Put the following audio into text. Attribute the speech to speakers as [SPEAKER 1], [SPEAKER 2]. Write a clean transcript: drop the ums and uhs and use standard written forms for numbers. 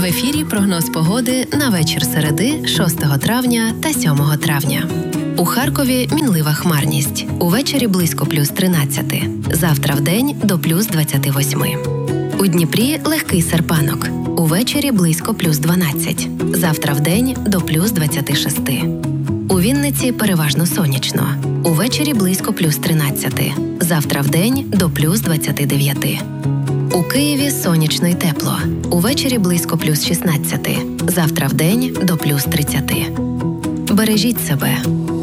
[SPEAKER 1] ефірі прогноз погоди на вечір середи 6 травня та 7 травня. У Харкові мінлива хмарність. Увечері близько плюс 13. Завтра вдень до плюс 28. У Дніпрі легкий серпанок. Увечері близько плюс 12. Завтра вдень до плюс 26. У Вінниці переважно сонячно. Увечері близько плюс 13. Завтра вдень до плюс 29. У Києві сонячно й тепло. Увечері близько плюс 16. Завтра вдень до плюс 30. Бережіть себе.